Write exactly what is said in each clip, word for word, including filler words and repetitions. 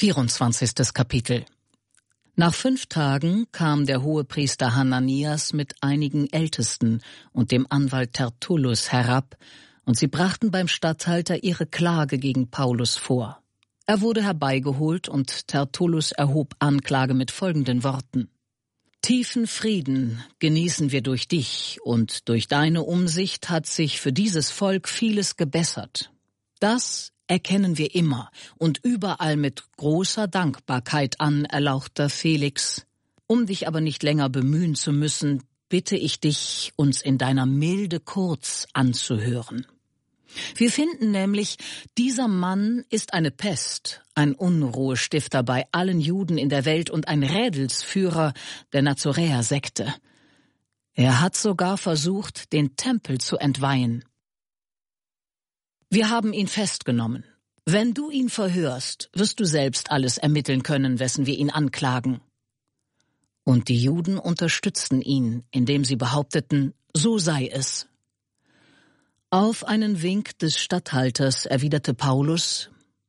vierundzwanzigstes Kapitel. Nach fünf Tagen kam der Hohepriester Hananias mit einigen Ältesten und dem Anwalt Tertullus herab, und sie brachten beim Statthalter ihre Klage gegen Paulus vor. Er wurde herbeigeholt, und Tertullus erhob Anklage mit folgenden Worten: Tiefen Frieden genießen wir durch dich, und durch deine Umsicht hat sich für dieses Volk vieles gebessert. Das erkennen wir immer und überall mit großer Dankbarkeit an, erlauchter Felix. Um dich aber nicht länger bemühen zu müssen, bitte ich dich, uns in deiner Milde kurz anzuhören. Wir finden nämlich, dieser Mann ist eine Pest, ein Unruhestifter bei allen Juden in der Welt und ein Rädelsführer der Nazoräer-Sekte. Er hat sogar versucht, den Tempel zu entweihen. Wir haben ihn festgenommen. Wenn du ihn verhörst, wirst du selbst alles ermitteln können, wessen wir ihn anklagen. Und die Juden unterstützten ihn, indem sie behaupteten, so sei es. Auf einen Wink des Statthalters erwiderte Paulus: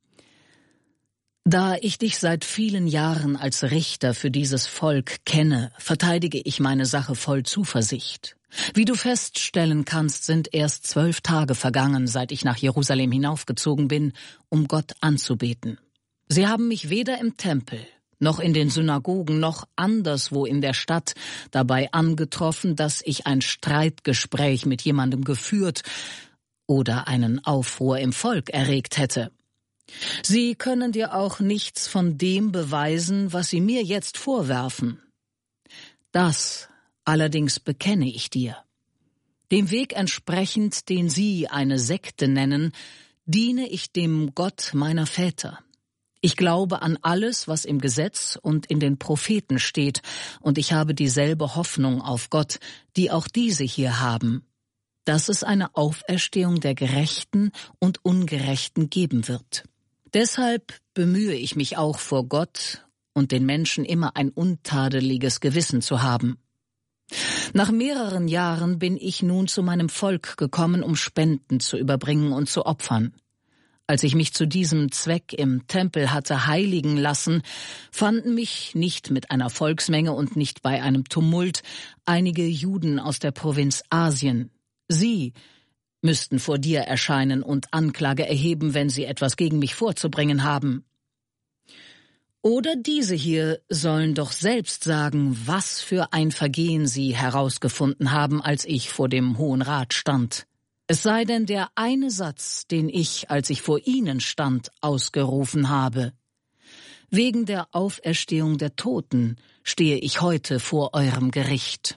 Da ich dich seit vielen Jahren als Richter für dieses Volk kenne, verteidige ich meine Sache voll Zuversicht. Wie du feststellen kannst, sind erst zwölf Tage vergangen, seit ich nach Jerusalem hinaufgezogen bin, um Gott anzubeten. Sie haben mich weder im Tempel, noch in den Synagogen, noch anderswo in der Stadt dabei angetroffen, dass ich ein Streitgespräch mit jemandem geführt oder einen Aufruhr im Volk erregt hätte. Sie können dir auch nichts von dem beweisen, was sie mir jetzt vorwerfen. Das allerdings bekenne ich dir. Dem Weg entsprechend, den Sie eine Sekte nennen, diene ich dem Gott meiner Väter. Ich glaube an alles, was im Gesetz und in den Propheten steht, und ich habe dieselbe Hoffnung auf Gott, die auch diese hier haben, dass es eine Auferstehung der Gerechten und Ungerechten geben wird. Deshalb bemühe ich mich auch vor Gott und den Menschen immer ein untadeliges Gewissen zu haben. Nach mehreren Jahren bin ich nun zu meinem Volk gekommen, um Spenden zu überbringen und zu opfern. Als ich mich zu diesem Zweck im Tempel hatte heiligen lassen, fanden mich nicht mit einer Volksmenge und nicht bei einem Tumult einige Juden aus der Provinz Asien. Sie müssten vor dir erscheinen und Anklage erheben, wenn sie etwas gegen mich vorzubringen haben. Oder diese hier sollen doch selbst sagen, was für ein Vergehen sie herausgefunden haben, als ich vor dem Hohen Rat stand. Es sei denn der eine Satz, den ich, als ich vor ihnen stand, ausgerufen habe: Wegen der Auferstehung der Toten stehe ich heute vor eurem Gericht.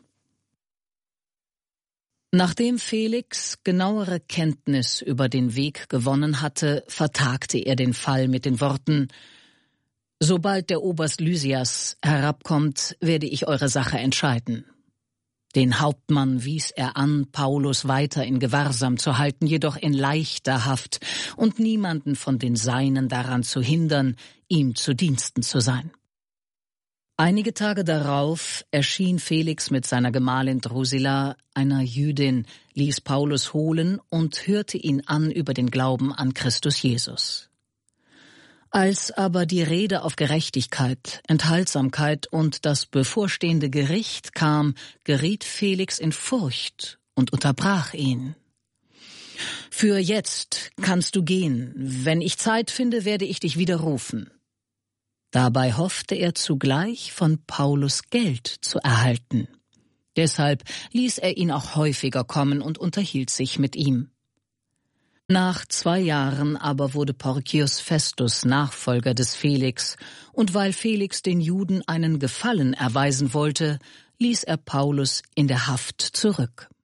Nachdem Felix genauere Kenntnis über den Weg gewonnen hatte, vertagte er den Fall mit den Worten: Sobald der Oberst Lysias herabkommt, werde ich eure Sache entscheiden. Den Hauptmann wies er an, Paulus weiter in Gewahrsam zu halten, jedoch in leichter Haft, und niemanden von den Seinen daran zu hindern, ihm zu Diensten zu sein. Einige Tage darauf erschien Felix mit seiner Gemahlin Drusilla, einer Jüdin, ließ Paulus holen und hörte ihn an über den Glauben an Christus Jesus. Als aber die Rede auf Gerechtigkeit, Enthaltsamkeit und das bevorstehende Gericht kam, geriet Felix in Furcht und unterbrach ihn. Für jetzt kannst du gehen. Wenn ich Zeit finde, werde ich dich wieder rufen. Dabei hoffte er zugleich, von Paulus Geld zu erhalten. Deshalb ließ er ihn auch häufiger kommen und unterhielt sich mit ihm. Nach zwei Jahren aber wurde Porcius Festus Nachfolger des Felix, und weil Felix den Juden einen Gefallen erweisen wollte, ließ er Paulus in der Haft zurück.